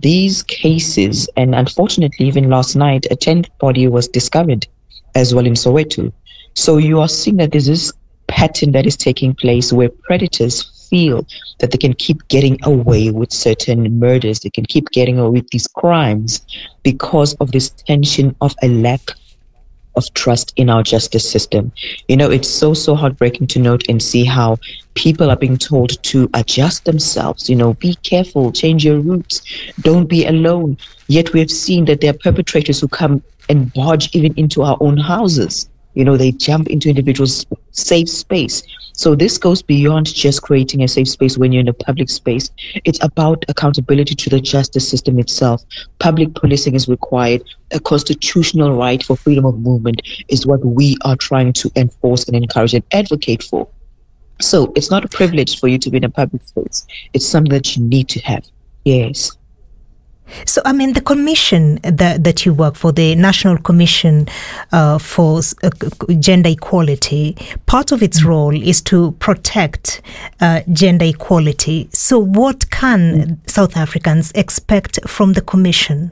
these cases, and unfortunately, even last night, a 10th body was discovered as well in Soweto. So you are seeing that there's this pattern that is taking place where predators feel that they can keep getting away with certain murders, they can keep getting away with these crimes because of this tension of a lack of trust in our justice system. It's so heartbreaking to note and see how people are being told to adjust themselves, be careful, change your routes, don't be alone. Yet we have seen that there are perpetrators who come and barge even into our own houses. They jump into individuals' safe space. So this goes beyond just creating a safe space when you're in a public space. It's about accountability to the justice system itself. Public policing is required. A constitutional right for freedom of movement is what we are trying to enforce and encourage and advocate for. So it's not a privilege for you to be in a public space. It's something that you need to have. Yes. So, the commission that you work for, the National Commission for Gender Equality, part of its role is to protect gender equality. So what can South Africans expect from the commission?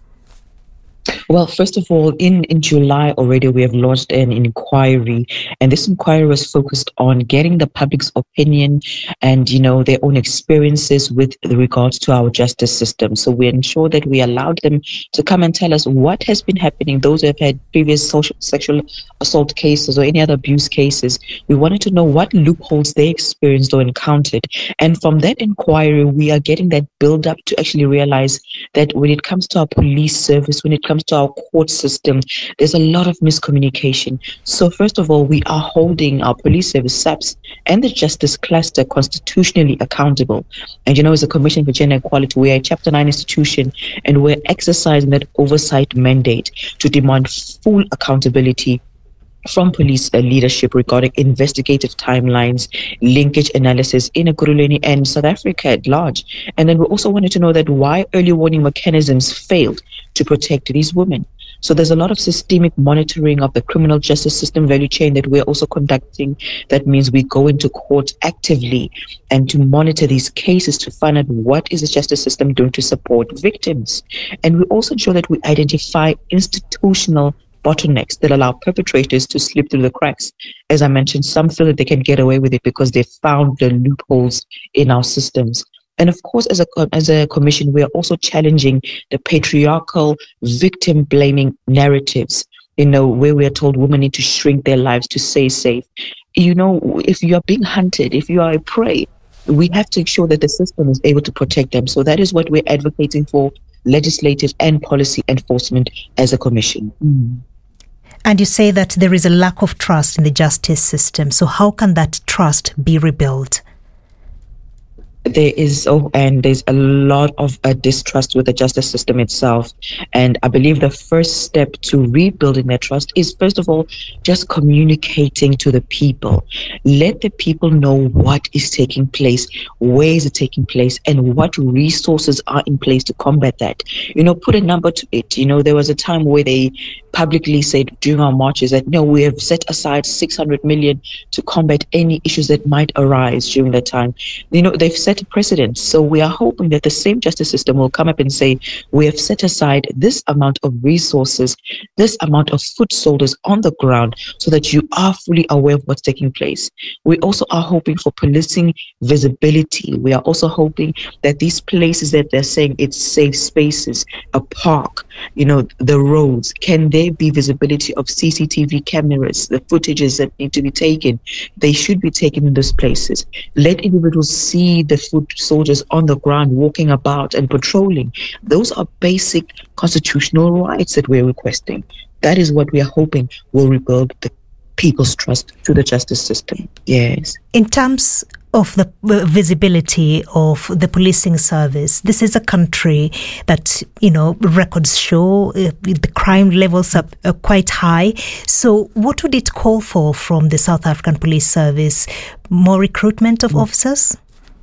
Well, first of all, in July already, we have launched an inquiry, and this inquiry was focused on getting the public's opinion and, their own experiences with regards to our justice system. So we ensure that we allowed them to come and tell us what has been happening. Those who have had previous sexual assault cases or any other abuse cases, we wanted to know what loopholes they experienced or encountered. And from that inquiry, we are getting that build up to actually realize that when it comes to our police service, when it comes to our court system, there's a lot of miscommunication. So first of all, we are holding our police service SAPS and the justice cluster constitutionally accountable. And as a Commission for Gender Equality, we are a Chapter 9 institution, and we're exercising that oversight mandate to demand full accountability from police leadership regarding investigative timelines, linkage analysis in Ekurhuleni and South Africa at large. And then we also wanted to know that why early warning mechanisms failed to protect these women. So there's a lot of systemic monitoring of the criminal justice system value chain that we're also conducting. That means we go into court actively and to monitor these cases to find out what is the justice system doing to support victims. And we also ensure that we identify institutional bottlenecks that allow perpetrators to slip through the cracks. As I mentioned, some feel that they can get away with it because they found the loopholes in our systems. And of course, as a commission, we are also challenging the patriarchal victim-blaming narratives, where we are told women need to shrink their lives to stay safe. If you are being hunted, if you are a prey, we have to ensure that the system is able to protect them. So that is what we're advocating for, legislative and policy enforcement as a commission. And you say that there is a lack of trust in the justice system. So how can that trust be rebuilt? There's a lot of distrust with the justice system itself. And I believe the first step to rebuilding that trust is, first of all, just communicating to the people. Let the people know what is taking place, where is it taking place, and what resources are in place to combat that. Put a number to it. There was a time where they publicly said during our marches that, we have set aside 600 million to combat any issues that might arise during that time. They've set a precedent. So we are hoping that the same justice system will come up and say, we have set aside this amount of resources, this amount of foot soldiers on the ground, so that you are fully aware of what's taking place. We also are hoping for policing visibility. We are also hoping that these places that they're saying it's safe spaces, a park, the roads, can there be visibility of CCTV cameras, the footages that need to be taken? They should be taken in those places. Let individuals see the foot soldiers on the ground walking about and patrolling. Those are basic constitutional rights that we're requesting. That is what we are hoping will rebuild the people's trust to the justice system. Yes. In terms of the visibility of the policing service, this is a country that, records show the crime levels are quite high. So what would it call for from the South African Police Service? More recruitment of officers?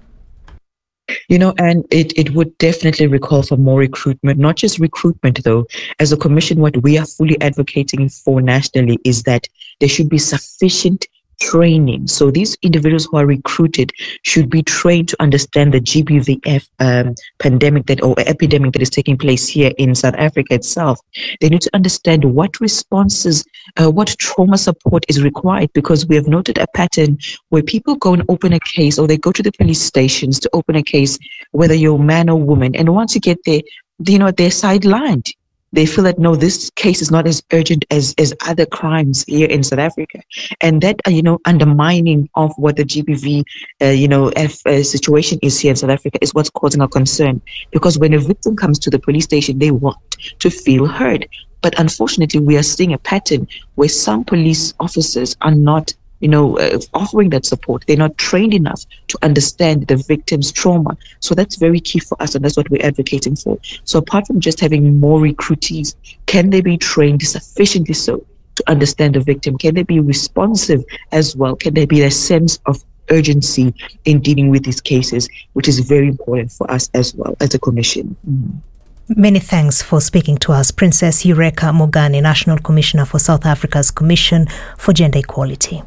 And it would definitely recall for more recruitment, not just recruitment though. As a commission, what we are fully advocating for nationally is that there should be sufficient training. So these individuals who are recruited should be trained to understand the GBVF pandemic or epidemic that is taking place here in South Africa itself. They need to understand what responses, what trauma support is required, because we have noted a pattern where people go and open a case, or they go to the police stations to open a case, whether you're man or woman, and once you get there, they're sidelined. They feel that, no, this case is not as urgent as other crimes here in South Africa. And that, undermining of what the GBV, situation is here in South Africa is what's causing our concern. Because when a victim comes to the police station, they want to feel heard. But unfortunately, we are seeing a pattern where some police officers are not offering that support. They're not trained enough to understand the victim's trauma. So that's very key for us, and that's what we're advocating for. So apart from just having more recruitees, can they be trained sufficiently so to understand the victim? Can they be responsive as well? Can there be a sense of urgency in dealing with these cases, which is very important for us as well as a commission. Many thanks for speaking to us, Princess Eureka Mogane, National Commissioner for South Africa's Commission for Gender Equality.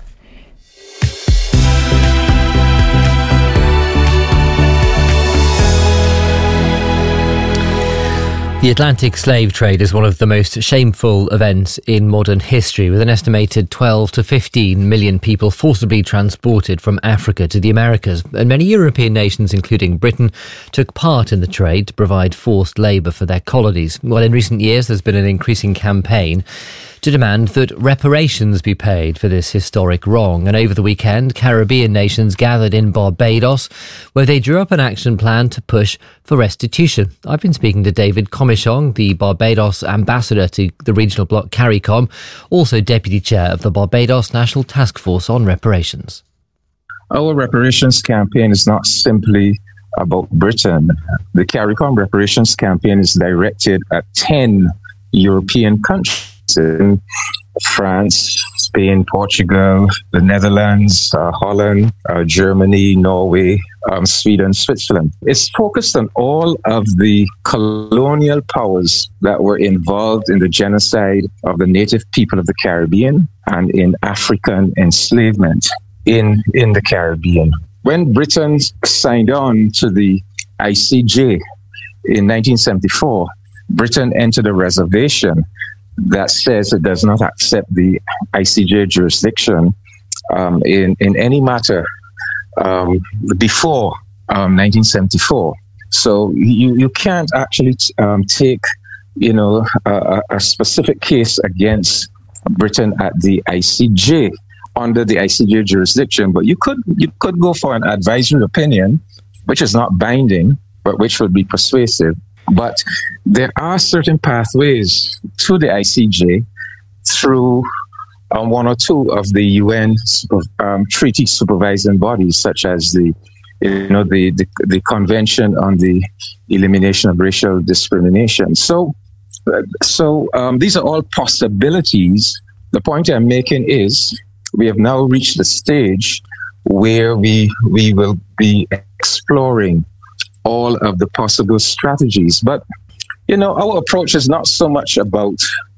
The Atlantic slave trade is one of the most shameful events in modern history, with an estimated 12 to 15 million people forcibly transported from Africa to the Americas. And many European nations, including Britain, took part in the trade to provide forced labour for their colonies. Well, in recent years, there's been an increasing campaign to demand that reparations be paid for this historic wrong. And over the weekend, Caribbean nations gathered in Barbados, where they drew up an action plan to push for restitution. I've been speaking to David Commichong, the Barbados ambassador to the regional bloc CARICOM, also deputy chair of the Barbados National Task Force on Reparations. Our reparations campaign is not simply about Britain. The CARICOM reparations campaign is directed at 10 European countries. In France, Spain, Portugal, the Netherlands, Holland, Germany, Norway, Sweden, Switzerland. It's focused on all of the colonial powers that were involved in the genocide of the native people of the Caribbean and in African enslavement in the Caribbean. When Britain signed on to the ICJ in 1974, Britain entered a reservation that says it does not accept the ICJ jurisdiction in any matter before 1974. So you can't actually take a specific case against Britain at the ICJ under the ICJ jurisdiction, but you could go for an advisory opinion, which is not binding, but which would be persuasive. But there are certain pathways to the ICJ through one or two of the UN treaty supervising bodies, such as the Convention on the Elimination of Racial Discrimination. So these are all possibilities. The point I'm making is we have now reached the stage where we will be exploring all of the possible strategies. But, our approach is not so much about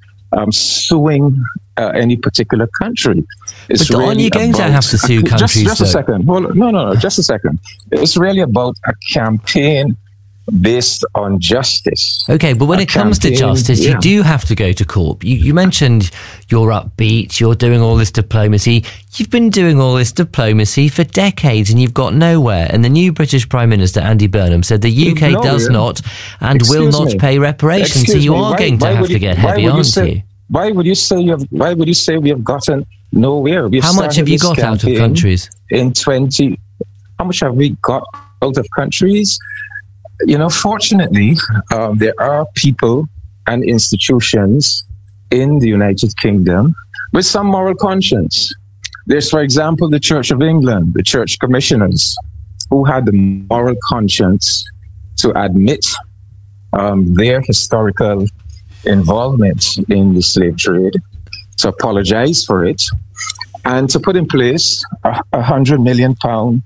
suing any particular country. It's but aren't you going to have to sue countries? Just a second. No, just a second. It's really about a campaign based on justice. Okay, but when it comes to justice, you do have to go to court. You mentioned you're upbeat, you're doing all this diplomacy. You've been doing all this diplomacy for decades and you've got nowhere. And the new British Prime Minister, Andy Burnham, said the UK does not and will not pay reparations. So you are going to have to get heavy, aren't you? Why would you say we have gotten nowhere? How much have you got out of countries? How much have we got out of countries? Fortunately, there are people and institutions in the United Kingdom with some moral conscience. There's, for example, the Church of England, the Church Commissioners, who had the moral conscience to admit their historical involvement in the slave trade, to apologize for it, and to put in place a £100 million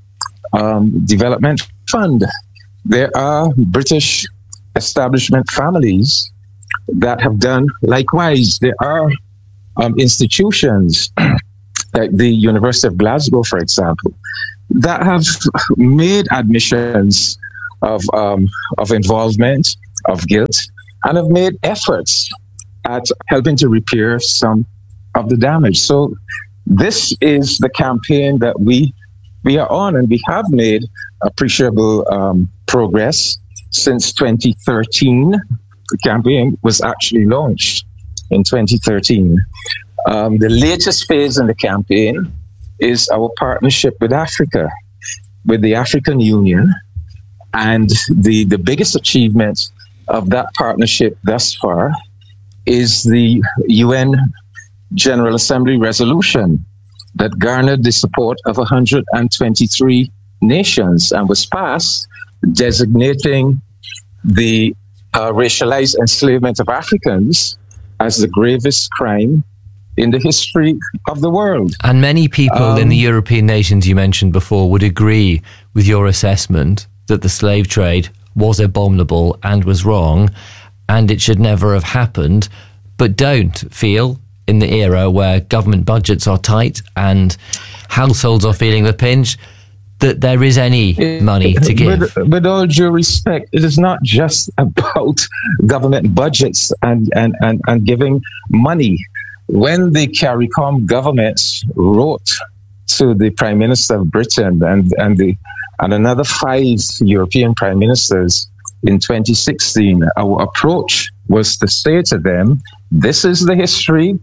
development fund. There are British establishment families that have done likewise. There are institutions like the University of Glasgow, for example, that have made admissions of involvement, of guilt, and have made efforts at helping to repair some of the damage. So this is the campaign that we are on, and we have made appreciable progress since 2013. The campaign was actually launched in 2013. The latest phase in the campaign is our partnership with Africa, with the African Union. And the biggest achievement of that partnership thus far is the UN General Assembly resolution that garnered the support of 123 nations and was passed, designating the racialized enslavement of Africans as the gravest crime in the history of the world. And many people in the European nations you mentioned before would agree with your assessment that the slave trade was abominable and was wrong, and it should never have happened, but don't feel, in the era where government budgets are tight and households are feeling the pinch, that there is any money to give. With all due respect, it is not just about government budgets and giving money. When the CARICOM government wrote to the Prime Minister of Britain and another 5 European Prime Ministers in 2016, our approach was to say to them, this is the history,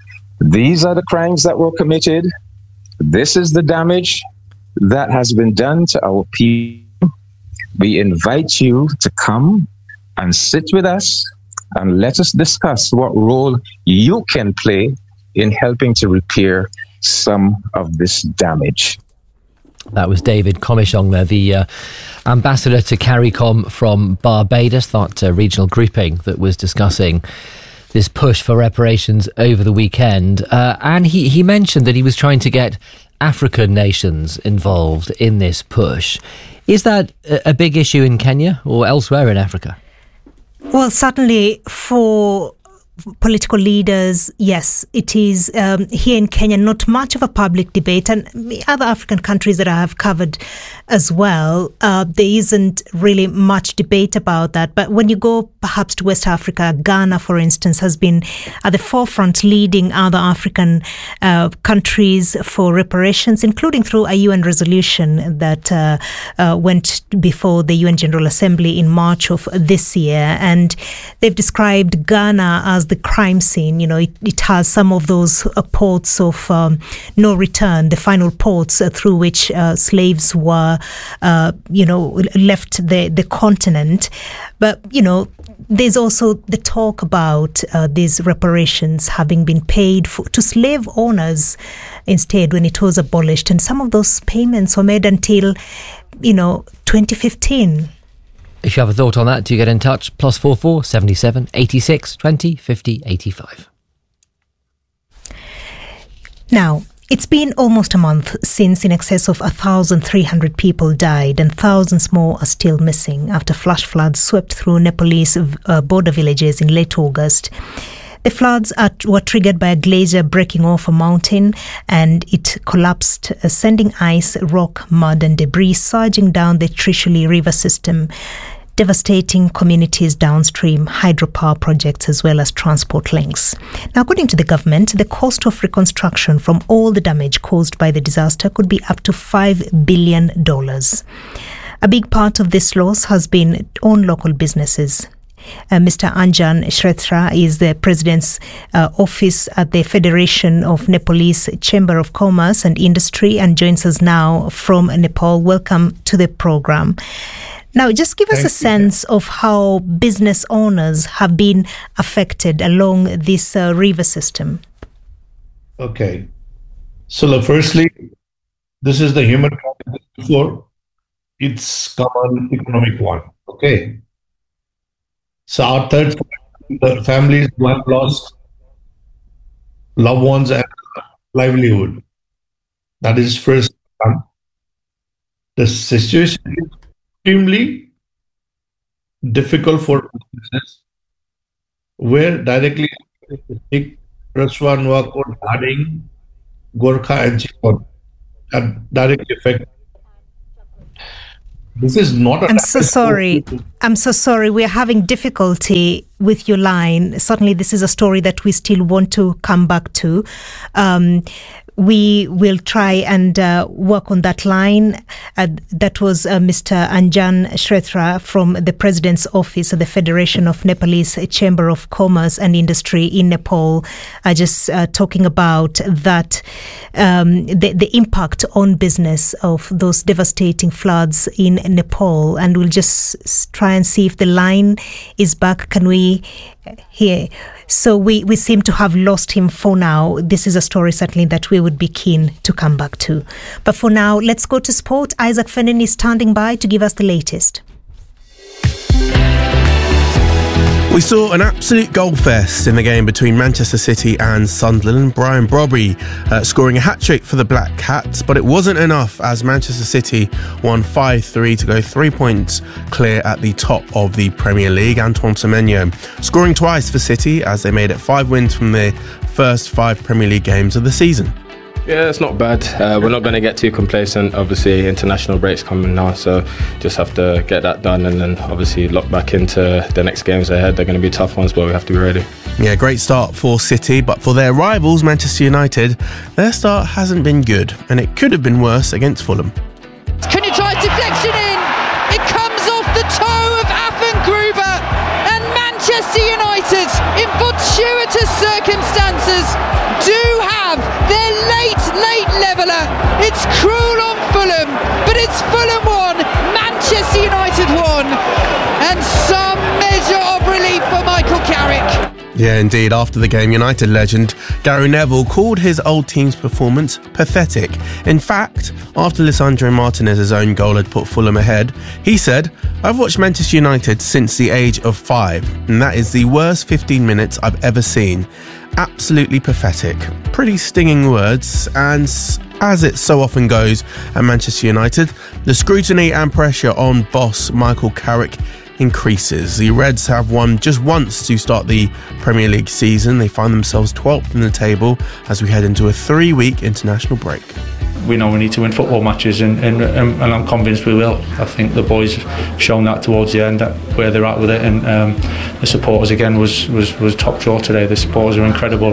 these are the crimes that were committed, this is the damage that has been done to our people. We invite you to come and sit with us and let us discuss what role you can play in helping to repair some of this damage. That was David Comishong there, the ambassador to CARICOM from Barbados, that regional grouping that was discussing this push for reparations over the weekend. And he mentioned that he was trying to get African nations involved in this push. Is that a big issue in Kenya or elsewhere in Africa? Well, certainly for political leaders, yes, it is. Here in Kenya, not much of a public debate, and other African countries that I have covered as well, there isn't really much debate about that. But when you go perhaps to West Africa, Ghana, for instance, has been at the forefront leading other African countries for reparations, including through a UN resolution that went before the UN General Assembly in March of this year. And they've described Ghana as the crime scene. You know, it has some of those ports of no return, the final ports through which slaves were, left the continent. But, there's also the talk about these reparations having been paid to slave owners instead when it was abolished. And some of those payments were made until, 2015. If you have a thought on that, do get in touch. +44 77 86 20 50 85. Now, it's been almost a month since in excess of 1,300 people died and thousands more are still missing after flash floods swept through Nepalese border villages in late August. The floods were triggered by a glacier breaking off a mountain, and it collapsed, sending ice, rock, mud and debris surging down the Trishuli River system, devastating communities downstream, hydropower projects as well as transport links. Now, according to the government, the cost of reconstruction from all the damage caused by the disaster could be up to $5 billion. A big part of this loss has been on local businesses. Mr. Anjan Shrestha is the President's office at the Federation of Nepalese Chamber of Commerce and Industry and joins us now from Nepal. Welcome to the program. Now, just give us a sense of how business owners have been affected along this river system. Okay. So firstly, this is the human capital before it's common economic one. Okay. So our third families who have lost loved ones and livelihood. That is first. The situation is extremely difficult for businesses where directly Rasuwa, Nuwakot, Harding, Gorkha and Chikmagalur had direct effect. This is not. I'm so sorry. We're having difficulty with your line. Certainly, this is a story that we still want to come back to. We will try and work on that line. That was Mr. Anjan Shrestha from the President's Office of the Federation of Nepalese Chamber of Commerce and Industry in Nepal, just talking about that, the impact on business of those devastating floods in Nepal. And we'll just try and see if the line is back. Can we hear? So we seem to have lost him for now. This is a story certainly that we would be keen to come back to. But for now, let's go to sport. Isaac Fennin is standing by to give us the latest. We saw an absolute goal fest in the game between Manchester City and Sunderland. Brian Brobby scoring a hat-trick for the Black Cats, but it wasn't enough as Manchester City won 5-3 to go 3 points clear at the top of the Premier League. Antoine Semenyo scoring twice for City as they made it 5 wins from their first 5 Premier League games of the season. Yeah, it's not bad. We're not going to get too complacent. Obviously, international break's coming now, so just have to get that done and then obviously lock back into the next games ahead. They're going to be tough ones, but we have to be ready. Yeah, great start for City, but for their rivals, Manchester United, their start hasn't been good, and it could have been worse against Fulham. Can you try deflection in? It comes off the toe of Affengruber, and Manchester United, in fortuitous circumstances, do have their late leveller. It's cruel on Fulham, but it's Fulham 1, Manchester United 1, and some measure of relief for Michael Carrick. Yeah, indeed. After the game, United legend Gary Neville called his old team's performance pathetic. In fact, after Lisandro Martinez's own goal had put Fulham ahead, he said, "I've watched Manchester United since the age of 5, and that is the worst 15 minutes I've ever seen. Absolutely pathetic." Pretty stinging words, and as it so often goes at Manchester United, the scrutiny and pressure on boss Michael Carrick increases. The Reds have won just once to start the Premier League season. They find themselves 12th in the table as we head into a 3-week international break. We know we need to win football matches and I'm convinced we will. I think the boys have shown that towards the end, where they're at with it, and the supporters again was top draw today. The supporters are incredible.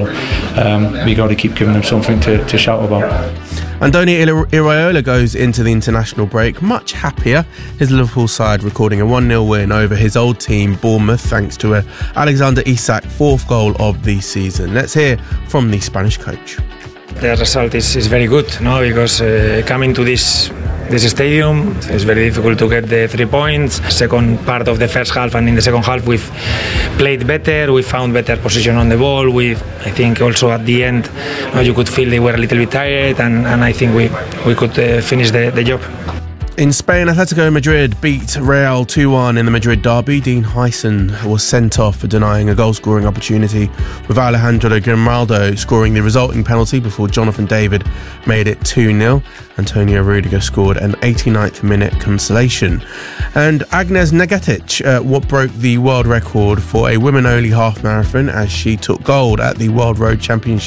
We got to keep giving them something to shout about. Andoni Iraola goes into the international break much happier. His Liverpool side recording a 1-0 win over his old team Bournemouth thanks to Alexander Isak 4th goal of the season. Let's hear from the Spanish coach. The result is very good, no? Because coming to this stadium, it's very difficult to get the 3 points. Second part of the first half, and in the second half we've played better, we found better position on the ball. I think also at the end, you could feel they were a little bit tired, and I think we could finish the job. In Spain, Atletico Madrid beat Real 2-1 in the Madrid derby. Dean Huyson was sent off for denying a goal-scoring opportunity, with Alejandro Grimaldo scoring the resulting penalty before Jonathan David made it 2-0. Antonio Rudiger scored an 89th minute consolation. And Agnes Negetic what broke the world record for a women-only half marathon as she took gold at the World Road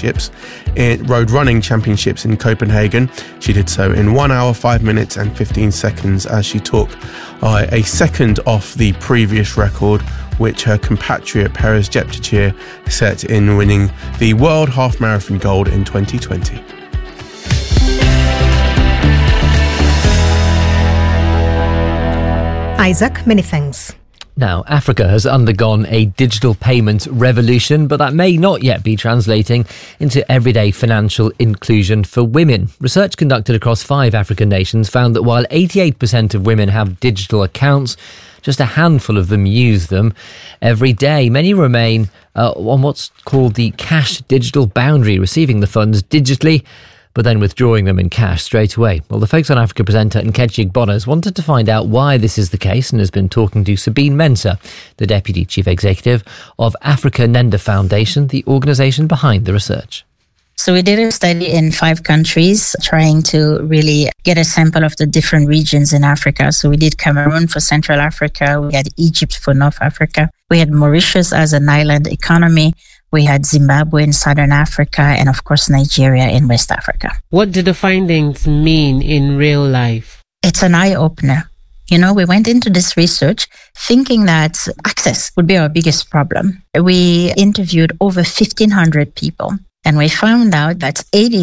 Running Championships in Copenhagen. She did so in 1 hour, 5 minutes and 15 seconds as she took a second off the previous record, which her compatriot Peres Jepchirchir set in winning the World Half Marathon Gold in 2020. Isaac, many thanks. Now, Africa has undergone a digital payments revolution, but that may not yet be translating into everyday financial inclusion for women. Research conducted across 5 African nations found that while 88% of women have digital accounts, just a handful of them use them every day. Many remain on what's called the cash digital boundary, receiving the funds digitally, but then withdrawing them in cash straight away. Well, the Focus on Africa presenter Nkechi Igbonas wanted to find out why this is the case and has been talking to Sabine Mensah, the Deputy Chief Executive of Africa Nenda Foundation, the organisation behind the research. So we did a study in 5 countries trying to really get a sample of the different regions in Africa. So we did Cameroon for Central Africa, we had Egypt for North Africa, we had Mauritius as an island economy, We had Zimbabwe in Southern Africa, and of course Nigeria in West Africa. What do the findings mean in real life? It's an eye-opener. We went into this research thinking that access would be our biggest problem. We interviewed over 1,500 people, and we found out that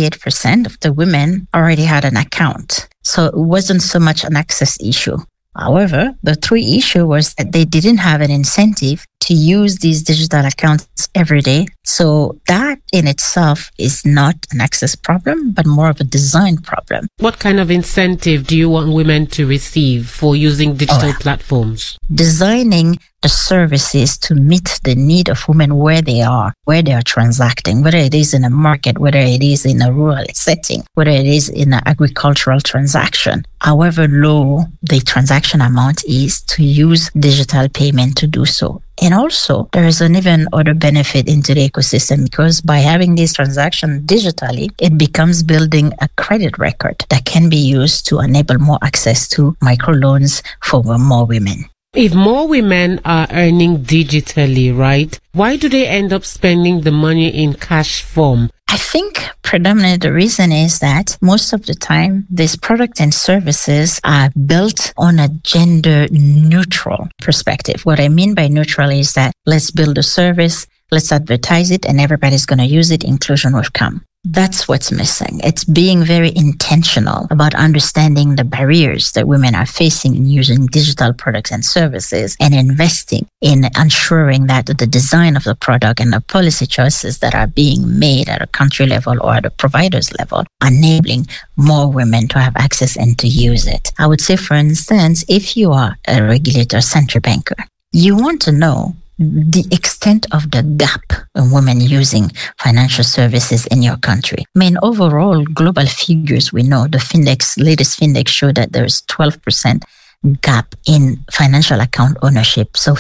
88% of the women already had an account. So it wasn't so much an access issue. However, the key issue was that they didn't have an incentive to use these digital accounts every day. So that in itself is not an access problem, but more of a design problem. What kind of incentive do you want women to receive for using digital platforms? Designing the services to meet the need of women where they are transacting, whether it is in a market, whether it is in a rural setting, whether it is in an agricultural transaction. However low the transaction amount is, to use digital payment to do so. And also, there is an even other benefit into the ecosystem, because by having these transactions digitally, it becomes building a credit record that can be used to enable more access to microloans for more women. If more women are earning digitally, right, why do they end up spending the money in cash form? I think predominantly the reason is that most of the time these products and services are built on a gender neutral perspective. What I mean by neutral is that let's build a service, let's advertise it, and everybody's going to use it, inclusion will come. That's what's missing. It's being very intentional about understanding the barriers that women are facing in using digital products and services, and investing in ensuring that the design of the product and the policy choices that are being made at a country level or at a provider's level, enabling more women to have access and to use it. I would say, for instance, if you are a regulator, central banker, you want to know the extent of the gap in women using financial services in your country. I mean, overall, global figures, we know the latest Findex show that there's 12% gap in financial account ownership. So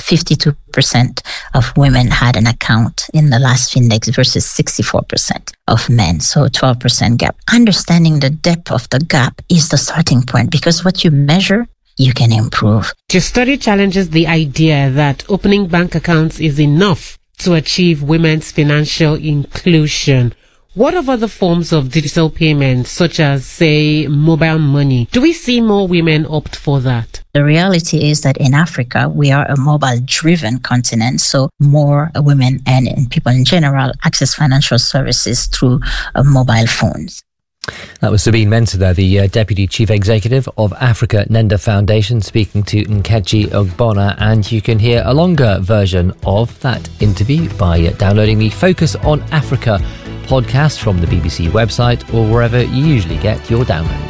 52% of women had an account in the last Findex versus 64% of men. So 12% gap. Understanding the depth of the gap is the starting point, because what you measure, you can improve. Your study challenges the idea that opening bank accounts is enough to achieve women's financial inclusion. What of other forms of digital payments, such as, say, mobile money? Do we see more women opt for that? The reality is that in Africa, we are a mobile-driven continent, so more women and people in general access financial services through mobile phones. That was Sabine Mensah there, the Deputy Chief Executive of Africa Nenda Foundation, speaking to Nkechi Ogbonna, and you can hear a longer version of that interview by downloading the Focus on Africa podcast from the BBC website or wherever you usually get your downloads.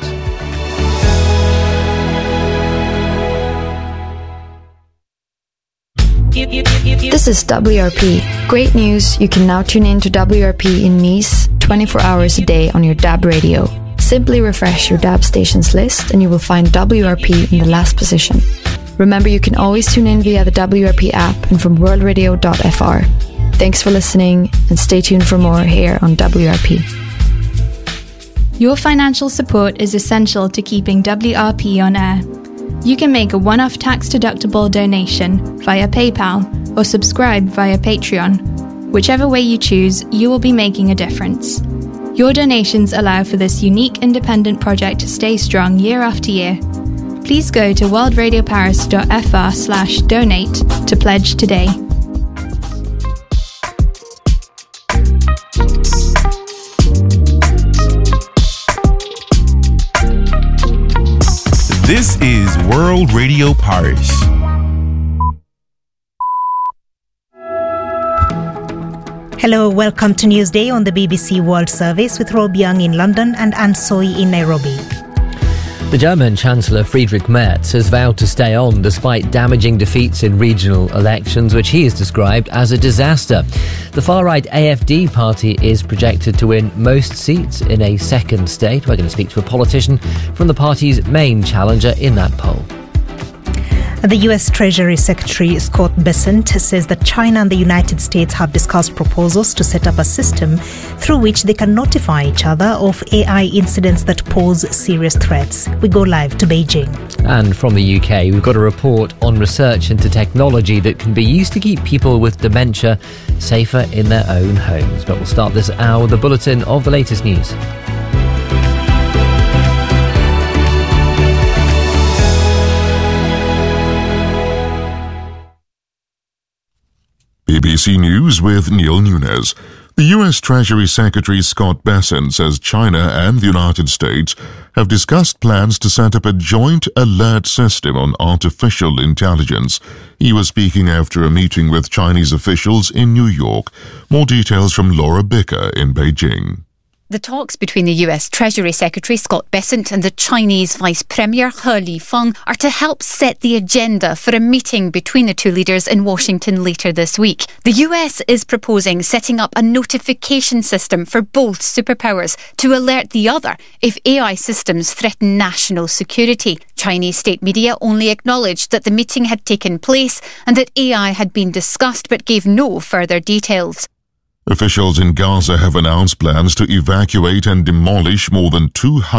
This is WRP. Great news, you can now tune in to WRP in Nice 24 hours a day on your DAB radio. Simply refresh your DAB stations list and you will find WRP in the last position. Remember, you can always tune in via the WRP app and from worldradio.fr. Thanks for listening and stay tuned for more here on WRP. Your financial support is essential to keeping WRP on air. You can make a one-off tax-deductible donation via PayPal or subscribe via Patreon. Whichever way you choose, you will be making a difference. Your donations allow for this unique independent project to stay strong year after year. Please go to worldradioparis.fr/donate to pledge today. This is World Radio Paris. Hello, welcome to Newsday on the BBC World Service with Rob Young in London and Anne Soy in Nairobi. The German Chancellor Friedrich Merz has vowed to stay on despite damaging defeats in regional elections, which he has described as a disaster. The far-right AfD party is projected to win most seats in a second state. We're going to speak to a politician from the party's main challenger in that poll. The U.S. Treasury Secretary Scott Bessent says that China and the United States have discussed proposals to set up a system through which they can notify each other of AI incidents that pose serious threats. We go live to Beijing. And from the UK, we've got a report on research into technology that can be used to keep people with dementia safer in their own homes. But we'll start this hour with a bulletin of the latest news. BBC News with Neil Nunes. The U.S. Treasury Secretary Scott Bessent says China and the United States have discussed plans to set up a joint alert system on artificial intelligence. He was speaking after a meeting with Chinese officials in New York. More details from Laura Bicker in Beijing. The talks between the US Treasury Secretary Scott Bessent and the Chinese Vice Premier He Lifeng are to help set the agenda for a meeting between the two leaders in Washington later this week. The US is proposing setting up a notification system for both superpowers to alert the other if AI systems threaten national security. Chinese state media only acknowledged that the meeting had taken place and that AI had been discussed but gave no further details. Officials in Gaza have announced plans to evacuate and demolish more than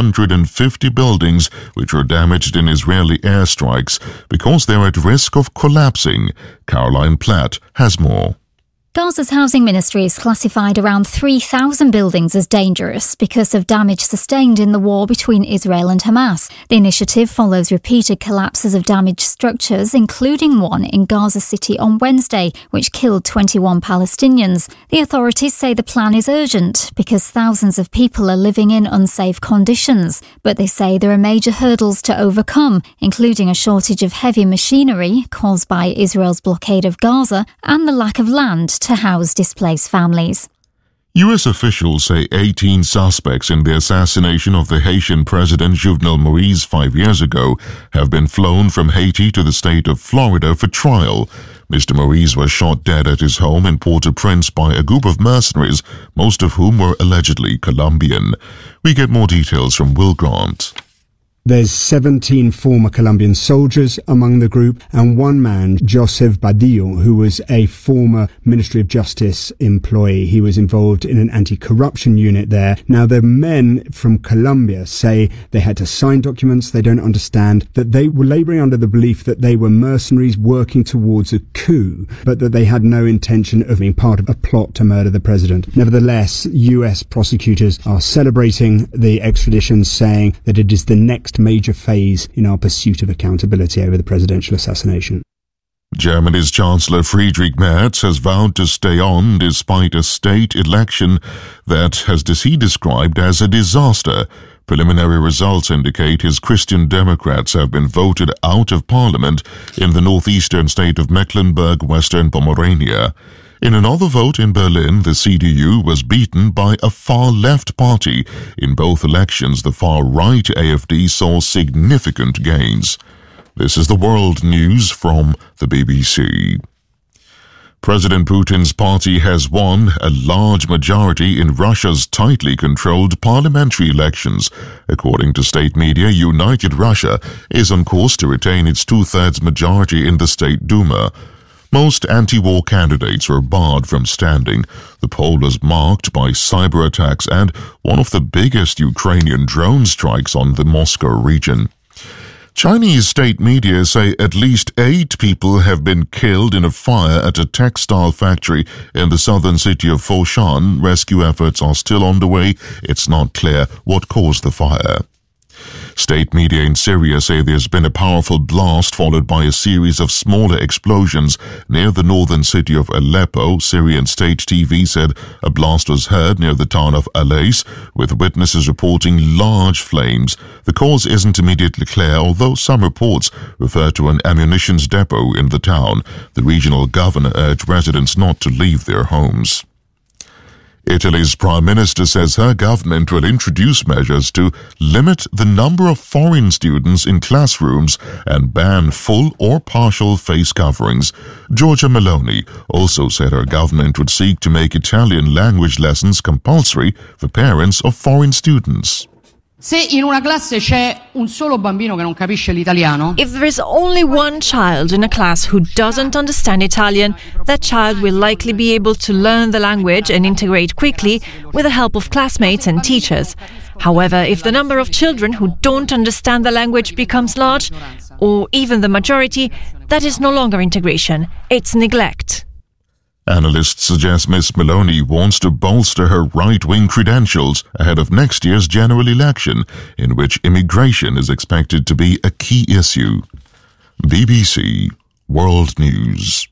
250 buildings which were damaged in Israeli airstrikes because they're at risk of collapsing. Caroline Platt has more. Gaza's housing ministry has classified around 3,000 buildings as dangerous because of damage sustained in the war between Israel and Hamas. The initiative follows repeated collapses of damaged structures, including one in Gaza City on Wednesday, which killed 21 Palestinians. The authorities say the plan is urgent because thousands of people are living in unsafe conditions, but they say there are major hurdles to overcome, including a shortage of heavy machinery caused by Israel's blockade of Gaza and the lack of land to house displaced families. U.S. officials say 18 suspects in the assassination of the Haitian President Jovenel Moïse 5 years ago have been flown from Haiti to the state of Florida for trial. Mr. Moïse was shot dead at his home in Port-au-Prince by a group of mercenaries, most of whom were allegedly Colombian. We get more details from Will Grant. There's 17 former Colombian soldiers among the group and one man, Joseph Badillo, who was a former Ministry of Justice employee. He was involved in an anti-corruption unit there. Now, the men from Colombia say they had to sign documents they don't understand, that they were laboring under the belief that they were mercenaries working towards a coup, but that they had no intention of being part of a plot to murder the president. Nevertheless, US prosecutors are celebrating the extradition, saying that it is the next major phase in our pursuit of accountability over the presidential assassination. Germany's Chancellor Friedrich Merz has vowed to stay on despite a state election that he described as a disaster. Preliminary results indicate his Christian Democrats have been voted out of parliament in the northeastern state of Mecklenburg-Western Pomerania. In another vote in Berlin, the CDU was beaten by a far-left party. In both elections, the far-right AfD saw significant gains. This is the world news from the BBC. President Putin's party has won a large majority in Russia's tightly controlled parliamentary elections. According to state media, United Russia is on course to retain its two-thirds majority in the State Duma. Most anti-war candidates were barred from standing. The poll was marked by cyber attacks and one of the biggest Ukrainian drone strikes on the Moscow region. Chinese state media say at least 8 people have been killed in a fire at a textile factory in the southern city of Foshan. Rescue efforts are still underway. It's not clear what caused the fire. State media in Syria say there's been a powerful blast followed by a series of smaller explosions near the northern city of Aleppo. Syrian state TV said a blast was heard near the town of Alais, with witnesses reporting large flames. The cause isn't immediately clear, although some reports refer to an ammunition depot in the town. The regional governor urged residents not to leave their homes. Italy's Prime Minister says her government will introduce measures to limit the number of foreign students in classrooms and ban full or partial face coverings. Giorgia Meloni also said her government would seek to make Italian language lessons compulsory for parents of foreign students. Se in una classe c'è un solo bambino che non capisce l'italiano, if there is only one child in a class who doesn't understand Italian, that child will likely be able to learn the language and integrate quickly with the help of classmates and teachers. However, if the number of children who don't understand the language becomes large, or even the majority, that is no longer integration, it's neglect. Analysts suggest Ms. Meloni wants to bolster her right-wing credentials ahead of next year's general election, in which immigration is expected to be a key issue. BBC World News.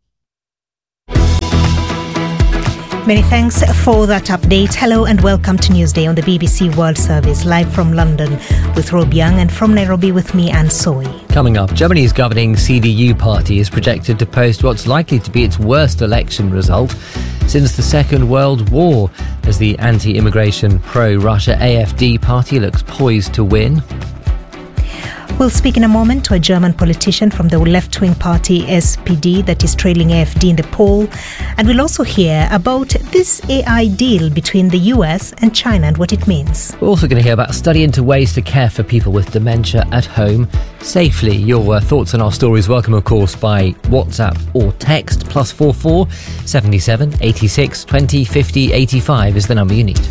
Many thanks for that update. Hello and welcome to Newsday on the BBC World Service, live from London with Rob Young and from Nairobi with me, Anne Soy. Coming up, Germany's governing CDU party is projected to post what's likely to be its worst election result since the Second World War, as the anti-immigration pro-Russia AfD party looks poised to win. We'll speak in a moment to a German politician from the left-wing party SPD that is trailing AfD in the poll. And we'll also hear about this AI deal between the US and China and what it means. We're also going to hear about a study into ways to care for people with dementia at home safely. Your thoughts on our stories welcome, of course, by WhatsApp or text. +44 77 86 20 50 85 is the number you need.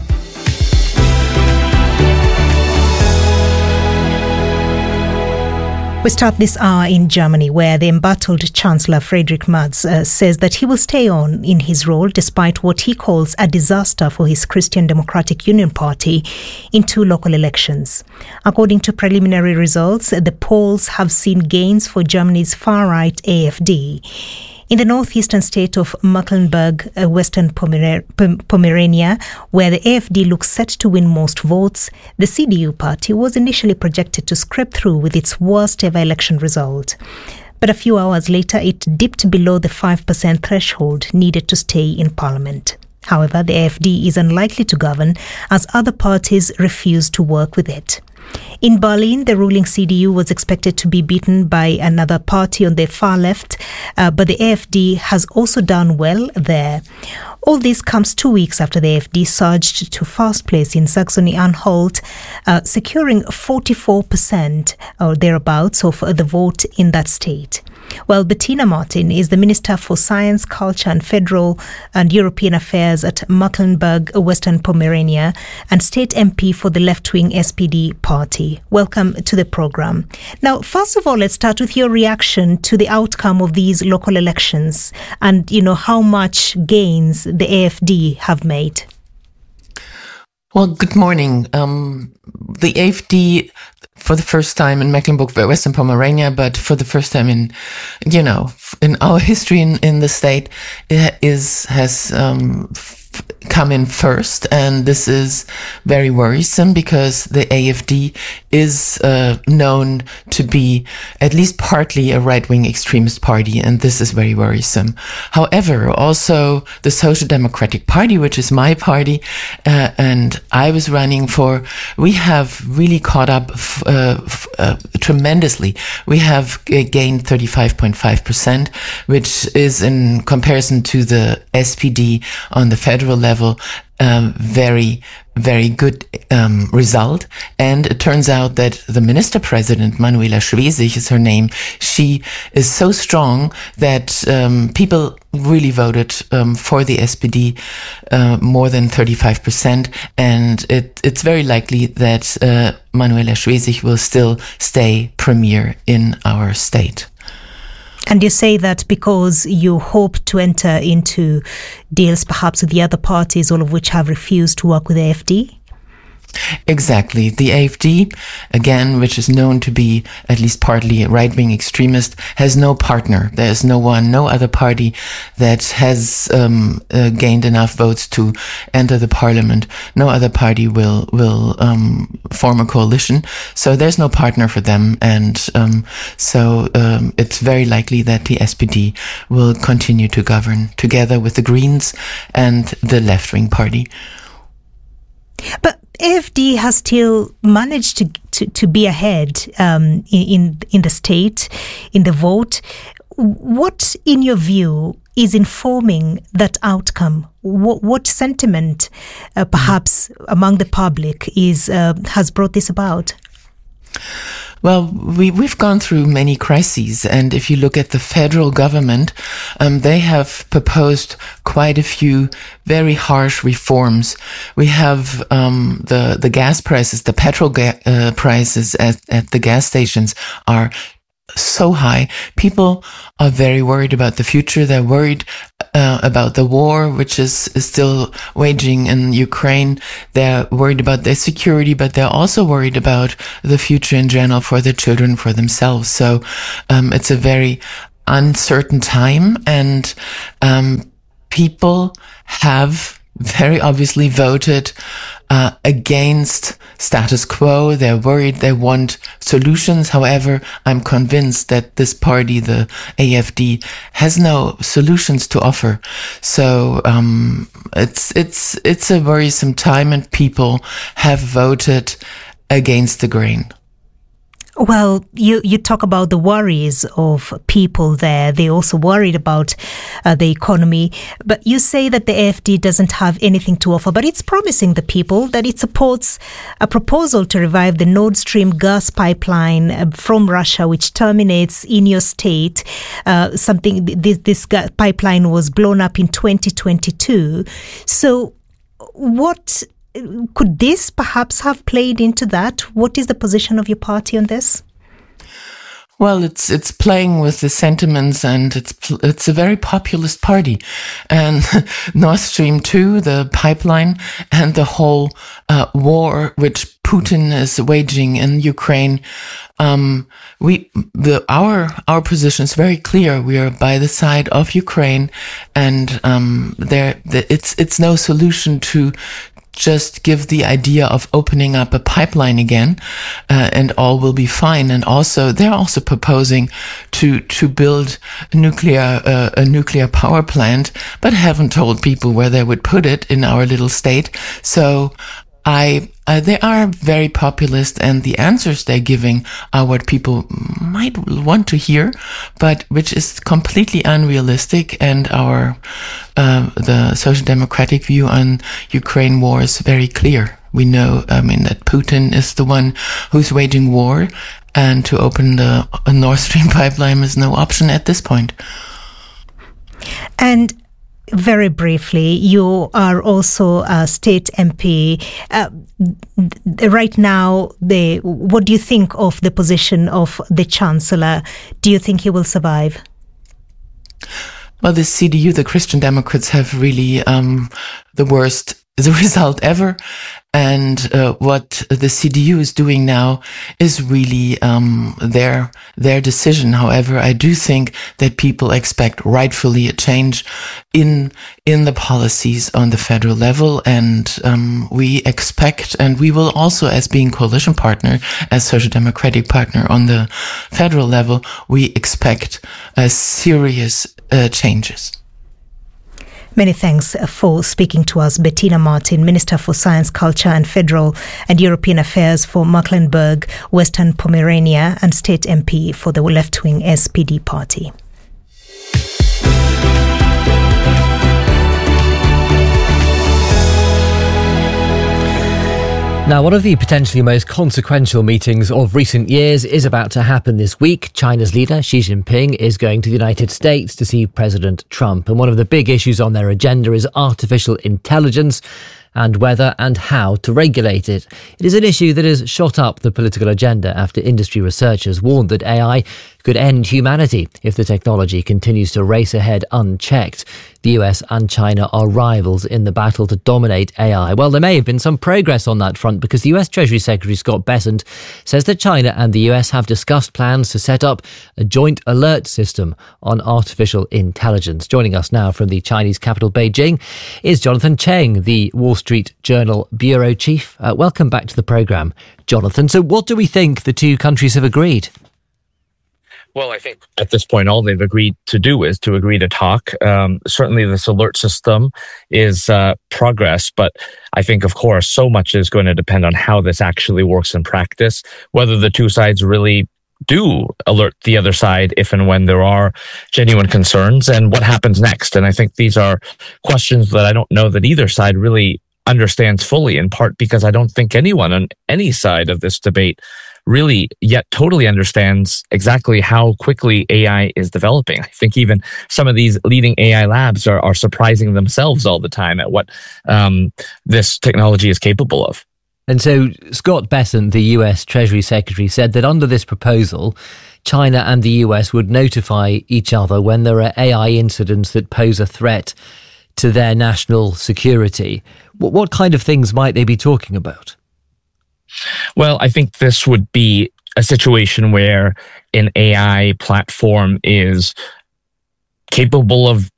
We start this hour in Germany, where the embattled Chancellor Friedrich Merz says that he will stay on in his role despite what he calls a disaster for his Christian Democratic Union Party in 2 local elections. According to preliminary results, the polls have seen gains for Germany's far-right AfD. In the northeastern state of Mecklenburg, Western Pomerania, where the AfD looks set to win most votes, the CDU party was initially projected to scrape through with its worst ever election result. But a few hours later, it dipped below the 5% threshold needed to stay in parliament. However, the AfD is unlikely to govern as other parties refuse to work with it. In Berlin, the ruling CDU was expected to be beaten by another party on the far left, but the AfD has also done well there. All this comes 2 weeks after the AfD surged to first place in Saxony-Anhalt, securing 44% or thereabouts of the vote in that state. Well, Bettina Martin is the Minister for Science, Culture and Federal and European Affairs at Mecklenburg, Western Pomerania, and State MP for the left-wing SPD party. Welcome to the programme. Now, first of all, let's start with your reaction to the outcome of these local elections and, how much gains the AfD have made. Well, good morning. The AfD, for the first time in Mecklenburg, Western Pomerania, but for the first time in our history in the state, has come in first, and this is very worrisome because the AfD is known to be at least partly a right-wing extremist party, and this is very worrisome. However, also the Social Democratic Party, which is my party, and I was running for, we have really caught up tremendously. We have gained 35.5%, which is in comparison to the SPD on the federal level, very, very good result. And it turns out that the Minister President, Manuela Schwesig is her name, she is so strong that people really voted for the SPD more than 35%. And it's very likely that Manuela Schwesig will still stay premier in our state. And you say that because you hope to enter into deals perhaps with the other parties, all of which have refused to work with the AfD? Exactly. The AfD, again, which is known to be at least partly a right-wing extremist, has no partner. There's no other party that has gained enough votes to enter the parliament. No other party will form a coalition. So there's no partner for them. And so it's very likely that the SPD will continue to govern together with the Greens and the left-wing party. But AfD has still managed to be ahead in the state, in the vote. What, in your view, is informing that outcome? What sentiment, perhaps among the public, has brought this about? Well, we've gone through many crises, and if you look at the federal government, they have proposed quite a few very harsh reforms. We have the gas prices, the petrol prices at the gas stations are so high. People are very worried about the future. They're worried about the war, which is still waging in Ukraine. They're worried about their security, but they're also worried about the future in general for their children, for themselves. So it's a very uncertain time, and people have very obviously voted against status quo. They're worried. They want solutions. However, I'm convinced that this party, the AfD, has no solutions to offer. So it's a worrisome time, and people have voted against the grain. Well, you talk about the worries of people there. They're also worried about the economy. But you say that the AfD doesn't have anything to offer, but it's promising the people that it supports a proposal to revive the Nord Stream gas pipeline from Russia, which terminates in your state. This pipeline was blown up in 2022. So what could this perhaps have played into that? What is the position of your party on this? Well, it's playing with the sentiments, and it's a very populist party. And Nord Stream 2, the pipeline, and the whole war which Putin is waging in Ukraine, our position is very clear. We are by the side of Ukraine, and it's no solution to just give the idea of opening up a pipeline again, and all will be fine. And also, they're also proposing to build a nuclear power plant, but haven't told people where they would put it in our little state. So they are very populist, and the answers they're giving are what people might want to hear, but which is completely unrealistic. And the Social Democratic view on Ukraine war is very clear. We know, that Putin is the one who's waging war, and to open the Nord Stream pipeline is no option at this point. And very briefly, you are also a state MP. Right now, what do you think of the position of the Chancellor? Do you think he will survive? Well, the CDU, the Christian Democrats, have really the worst result ever. And what the CDU is doing now is really their decision. However, I do think that people expect rightfully a change in the policies on the federal level, and we expect, and we will also, as being coalition partner, as Social Democratic partner on the federal level, we expect serious changes. Many thanks for speaking to us. Bettina Martin, Minister for Science, Culture and Federal and European Affairs for Mecklenburg, Western Pomerania, and State MP for the left-wing SPD party. Now, one of the potentially most consequential meetings of recent years is about to happen this week. China's leader, Xi Jinping, is going to the United States to see President Trump. And one of the big issues on their agenda is artificial intelligence and whether and how to regulate it. It is an issue that has shot up the political agenda after industry researchers warned that AI could end humanity if the technology continues to race ahead unchecked. The US and China are rivals in the battle to dominate AI. Well, there may have been some progress on that front because the US Treasury Secretary Scott Bessent says that China and the US have discussed plans to set up a joint alert system on artificial intelligence. Joining us now from the Chinese capital, Beijing, is Jonathan Cheng, the Wall Street Journal bureau chief. Welcome back to the programme, Jonathan. So what do we think the two countries have agreed? Well, I think at this point, all they've agreed to do is to agree to talk. Certainly this alert system is progress, but I think, of course, so much is going to depend on how this actually works in practice, whether the two sides really do alert the other side if and when there are genuine concerns, and what happens next? And I think these are questions that I don't know that either side really understands fully, in part because I don't think anyone on any side of this debate really yet totally understands exactly how quickly AI is developing. I think even some of these leading AI labs are surprising themselves all the time at what this technology is capable of. And so Scott Bessent, the US Treasury Secretary, said that under this proposal, China and the US would notify each other when there are AI incidents that pose a threat to their national security. What kind of things might they be talking about? Well, I think this would be a situation where an AI platform is capable of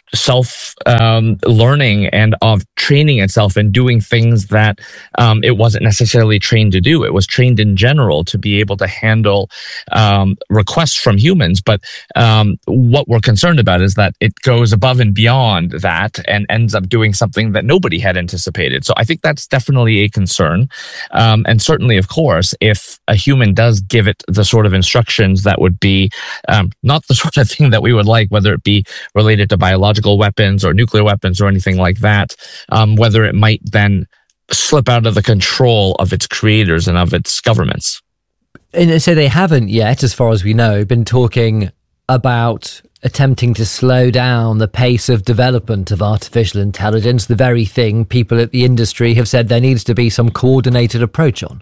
self-learning and of training itself and doing things that it wasn't necessarily trained to do. It was trained in general to be able to handle requests from humans. But what we're concerned about is that it goes above and beyond that and ends up doing something that nobody had anticipated. So I think that's definitely a concern. And certainly, of course, if a human does give it the sort of instructions that would be not the sort of thing that we would like, whether it be related to biological weapons or nuclear weapons or anything like that, whether it might then slip out of the control of its creators and of its governments. And so they haven't yet, as far as we know, been talking about attempting to slow down the pace of development of artificial intelligence, the very thing people at the industry have said there needs to be some coordinated approach on.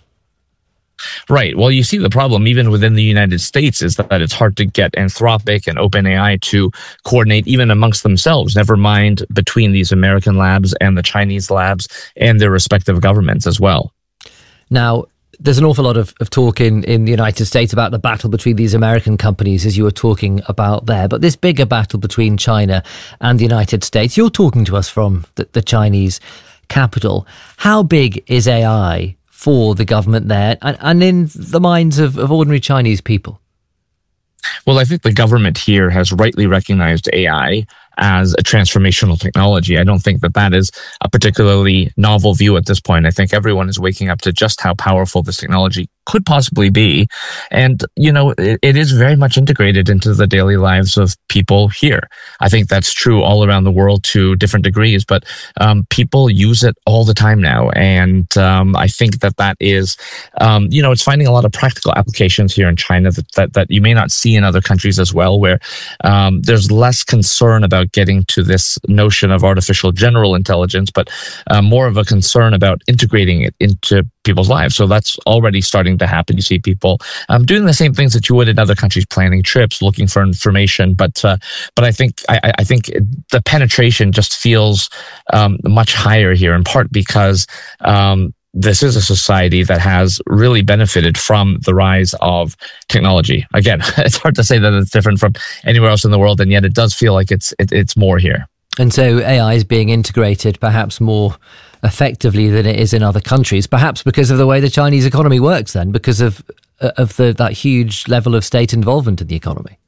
Right. Well, you see the problem even within the United States is that it's hard to get Anthropic and OpenAI to coordinate even amongst themselves, never mind between these American labs and the Chinese labs and their respective governments as well. Now, there's an awful lot of talk in the United States about the battle between these American companies, as you were talking about there. But this bigger battle between China and the United States, you're talking to us from the Chinese capital. How big is AI for the government there and in the minds of ordinary Chinese people? Well, I think the government here has rightly recognized AI as a transformational technology. I don't think that is a particularly novel view at this point. I think everyone is waking up to just how powerful this technology could possibly be. And, it is very much integrated into the daily lives of people here. I think that's true all around the world to different degrees, but people use it all the time now. And I think that is, it's finding a lot of practical applications here in China that you may not see in other countries as well, where there's less concern about getting to this notion of artificial general intelligence, but more of a concern about integrating it into people's lives. So that's already starting to happen. You see people doing the same things that you would in other countries, planning trips, looking for information. But I think the penetration just feels much higher here, in part because this is a society that has really benefited from the rise of technology. Again, it's hard to say that it's different from anywhere else in the world, and yet it does feel like it's more here. And so AI is being integrated perhaps more effectively than it is in other countries, perhaps because of the way the Chinese economy works then, because of that huge level of state involvement in the economy.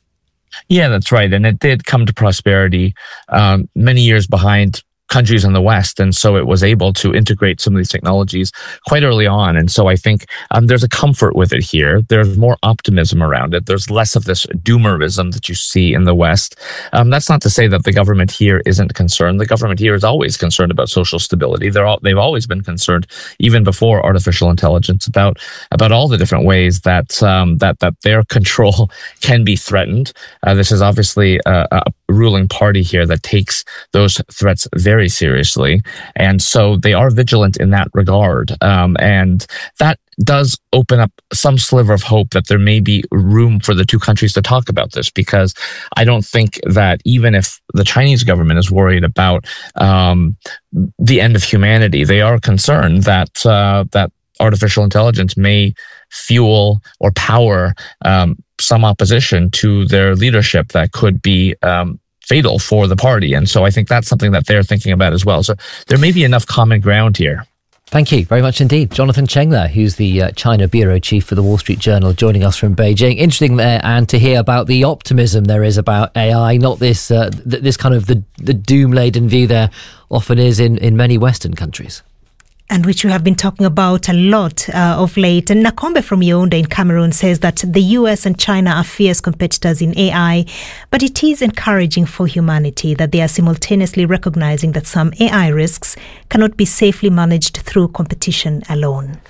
Yeah, that's right. And it did come to prosperity many years behind countries in the West. And so it was able to integrate some of these technologies quite early on. And so I think there's a comfort with it here. There's more optimism around it. There's less of this doomerism that you see in the West. That's not to say that the government here isn't concerned. The government here is always concerned about social stability. They've always been concerned, even before artificial intelligence, about all the different ways that their control can be threatened. This is obviously a ruling party here that takes those threats very seriously. And so they are vigilant in that regard. And that does open up some sliver of hope that there may be room for the two countries to talk about this, because I don't think that even if the Chinese government is worried about the end of humanity, they are concerned that artificial intelligence may fuel or power some opposition to their leadership that could be fatal for the party. And so I think that's something that they're thinking about as well. So there may be enough common ground here. Thank you very much indeed. Jonathan Cheng there, who's the China bureau chief for the Wall Street Journal, joining us from Beijing. Interesting there, and to hear about the optimism there is about AI, not this this kind of the doom-laden view there often is in many Western countries. and which we have been talking about a lot of late. And Nakombe from Yaoundé in Cameroon says that the US and China are fierce competitors in AI, but it is encouraging for humanity that they are simultaneously recognizing that some AI risks cannot be safely managed through competition alone.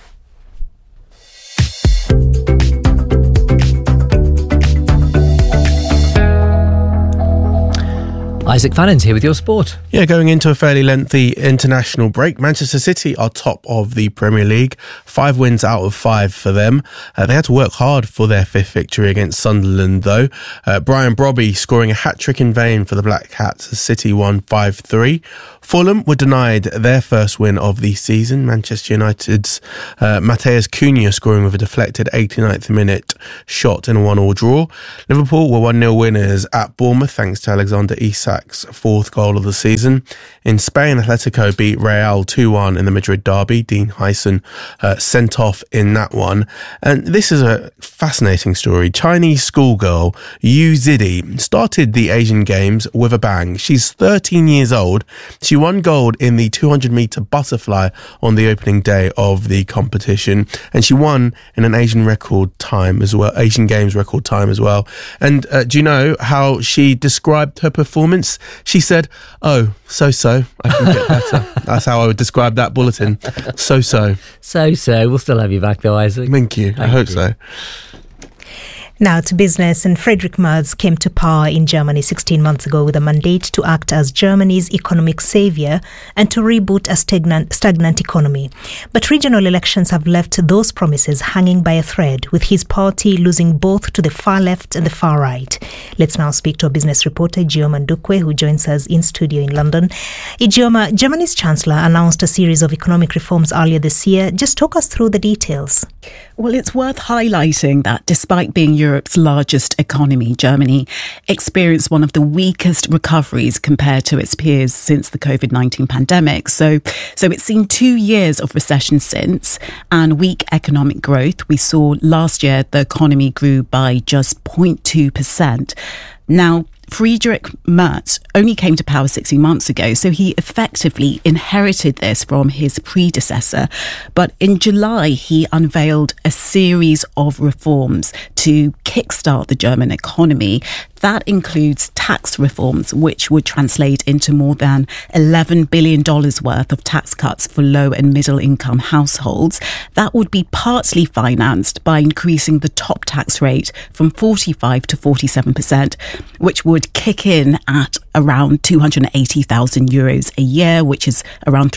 Isaac Fannon's here with your sport. Yeah, going into a fairly lengthy international break, Manchester City are top of the Premier League. 5 wins out of 5 for them. They had to work hard for their 5th victory against Sunderland, though. Brian Brobby scoring a hat-trick in vain for the Black Cats as City won 5-3. Fulham were denied their first win of the season. Manchester United's Matheus Cunha scoring with a deflected 89th minute shot in a 1-1 draw. Liverpool were 1-0 winners at Bournemouth thanks to Alexander Isak's 4th goal of the season. In Spain, Atletico beat Real 2-1 in the Madrid derby. Dean Hyson sent off in that one. And this is a fascinating story. Chinese schoolgirl Yu Zidi started the Asian Games with a bang. She's 13 years old. She won gold in the 200-meter butterfly on the opening day of the competition, and she won in an Asian record time as well, Asian Games record time as well. And do you know how she described her performance? She said, "Oh, so-so, I can get better." That's how I would describe that bulletin. So-so. So-so. We'll still have you back though, Isaac. Thank you. I hope so. Now to business, and Friedrich Merz came to power in Germany 16 months ago with a mandate to act as Germany's economic savior and to reboot a stagnant economy. But regional elections have left those promises hanging by a thread, with his party losing both to the far left and the far right. Let's now speak to a business reporter, Ijeoma Ndukwe, who joins us in studio in London. Ijeoma, Germany's chancellor announced a series of economic reforms earlier this year. Just talk us through the details. Well, it's worth highlighting that despite being Europe's largest economy, Germany experienced one of the weakest recoveries compared to its peers since the COVID-19 pandemic. So it's seen 2 years of recession since, and weak economic growth. We saw last year the economy grew by just 0.2%. Now, Friedrich Merz only came to power 16 months ago, so he effectively inherited this from his predecessor. But in July, he unveiled a series of reforms to kickstart the German economy. That includes tax reforms, which would translate into more than $11 billion worth of tax cuts for low and middle income households. That would be partly financed by increasing the top tax rate from 45 to 47%, which would kick in at around 280,000 euros a year, which is around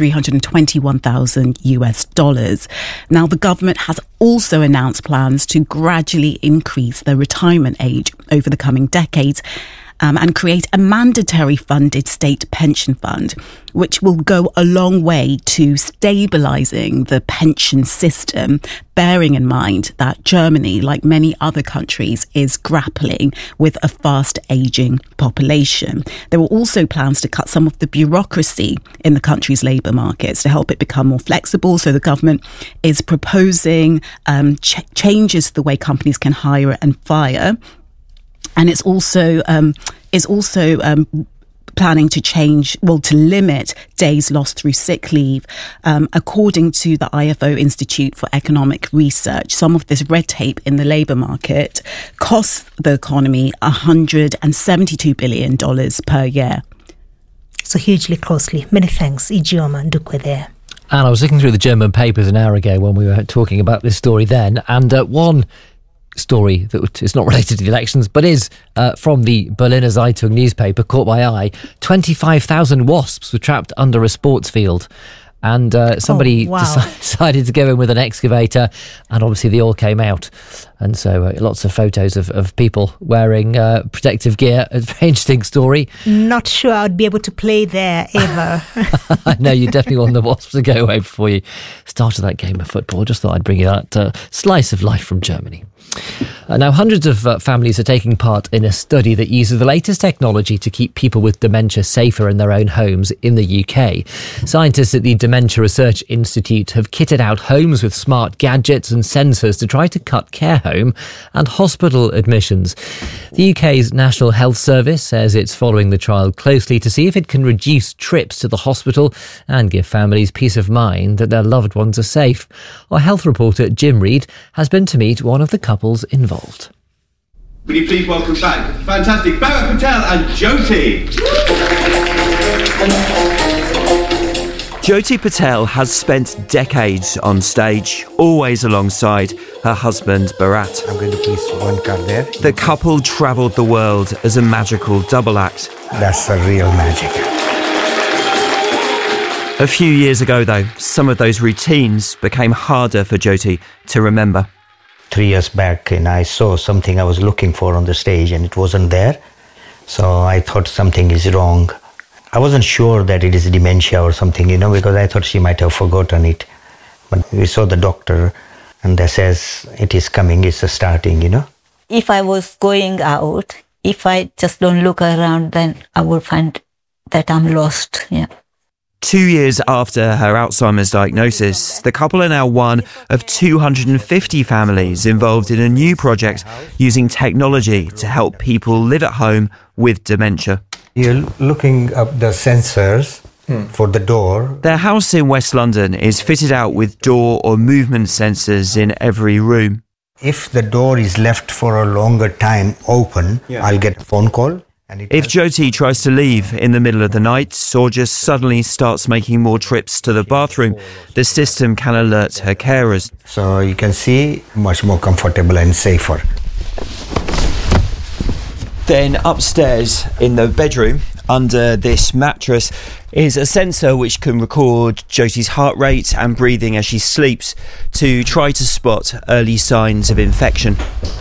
321,000 US dollars. Now, the government has also announced plans to gradually increase the retirement age over the coming decades and create a mandatory funded state pension fund, which will go a long way to stabilising the pension system, bearing in mind that Germany, like many other countries, is grappling with a fast ageing population. There were also plans to cut some of the bureaucracy in the country's labour markets to help it become more flexible. So the government is proposing changes to the way companies can hire and fire. And it's also planning to limit days lost through sick leave. According to the IFO Institute for Economic Research, some of this red tape in the labour market costs the economy $172 billion per year. So hugely costly. Many thanks, Ijeoma Ndukwe there. And I was looking through the German papers an hour ago when we were talking about this story then, and one story that is not related to the elections but is from the Berliner Zeitung newspaper caught my eye. 25,000 wasps were trapped under a sports field, and somebody decided to go in with an excavator, and obviously they all came out. And so lots of photos of people wearing protective gear. A very interesting story. Not sure I'd be able to play there ever. No, you definitely want the wasps to go away before you started that game of football. Just thought I'd bring you that slice of life from Germany. Now, hundreds of families are taking part in a study that uses the latest technology to keep people with dementia safer in their own homes in the UK. Scientists at the Dementia Research Institute have kitted out homes with smart gadgets and sensors to try to cut care home and hospital admissions. The UK's National Health Service says it's following the trial closely to see if it can reduce trips to the hospital and give families peace of mind that their loved ones are safe. Our health reporter Jim Reid has been to meet one of the couples involved. Will you please welcome back fantastic Bharat Patel and Jyoti. Jyoti Patel has spent decades on stage, always alongside her husband Bharat. I'm going to place one card there. The couple travelled the world as a magical double act. That's the real magic. A few years ago, though, some of those routines became harder for Jyoti to remember. 3 years back, and I saw something I was looking for on the stage and it wasn't there. So I thought something is wrong. I wasn't sure that it is dementia or something, because I thought she might have forgotten it. But we saw the doctor and they says it is coming, it's starting, If I was going out, if I just don't look around, then I would find that I'm lost, 2 years after her Alzheimer's diagnosis, the couple are now one of 250 families involved in a new project using technology to help people live at home with dementia. You're looking up the sensors for the door. Their house in West London is fitted out with door or movement sensors in every room. If the door is left for a longer time open, I'll get a phone call. If Jyoti tries to leave in the middle of the night or just suddenly starts making more trips to the bathroom, the system can alert her carers. So you can see much more comfortable and safer. Then upstairs in the bedroom, under this mattress, is a sensor which can record Jyoti's heart rate and breathing as she sleeps to try to spot early signs of infection.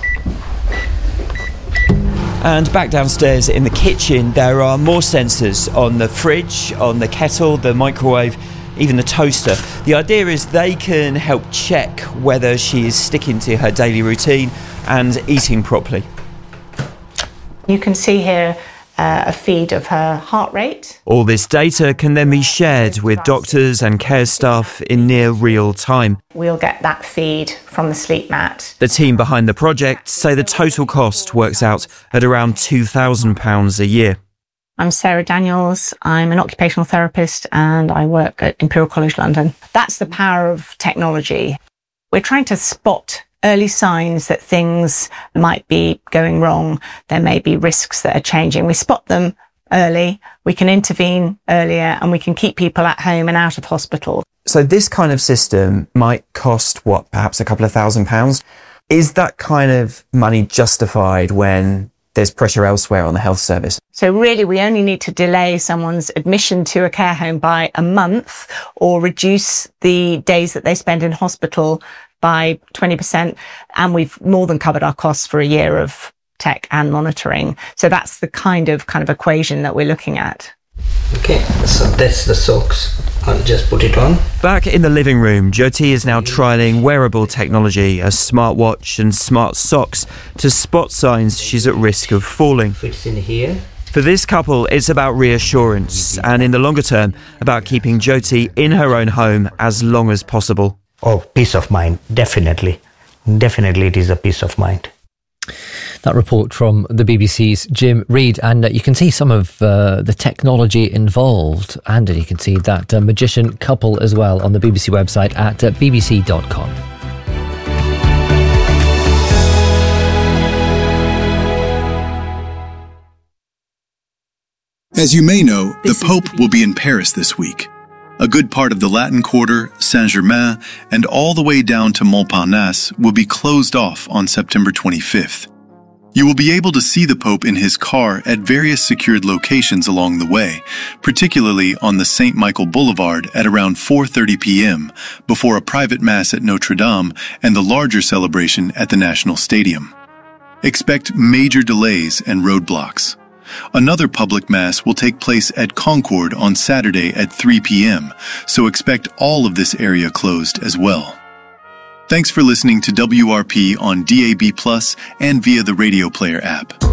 And back downstairs in the kitchen, there are more sensors on the fridge, on the kettle, the microwave, even the toaster. The idea is they can help check whether she is sticking to her daily routine and eating properly. You can see here a feed of her heart rate. All this data can then be shared with doctors and care staff in near real time. We'll get that feed from the sleep mat. The team behind the project say the total cost works out at around £2,000 a year. I'm Sarah Daniels. I'm an occupational therapist and I work at Imperial College London. That's the power of technology. We're trying to spot early signs that things might be going wrong. There may be risks that are changing. We spot them early, we can intervene earlier, and we can keep people at home and out of hospital. So this kind of system might cost, perhaps a couple of £1,000s? Is that kind of money justified when there's pressure elsewhere on the health service? So really, we only need to delay someone's admission to a care home by a month or reduce the days that they spend in hospital by 20%, and we've more than covered our costs for a year of tech and monitoring. So that's the kind of equation that we're looking at. Okay, so that's the socks. I'll just put it on. Back in the living room, Jyoti is now trialling wearable technology, a smartwatch and smart socks, to spot signs she's at risk of falling. Fits in here. For this couple, it's about reassurance, and in the longer term, about keeping Jyoti in her own home as long as possible. Oh, peace of mind, definitely. Definitely it is a peace of mind. That report from the BBC's Jim Reid, and you can see some of the technology involved, and you can see that magician couple as well on the BBC website at bbc.com. As you may know, the Pope will be in Paris this week. A good part of the Latin Quarter, Saint-Germain, and all the way down to Montparnasse will be closed off on September 25th. You will be able to see the Pope in his car at various secured locations along the way, particularly on the St. Michael Boulevard at around 4:30 p.m., before a private mass at Notre Dame and the larger celebration at the National Stadium. Expect major delays and roadblocks. Another public mass will take place at Concorde on Saturday at 3 p.m., so expect all of this area closed as well. Thanks for listening to WRP on DAB+ and via the Radio Player app.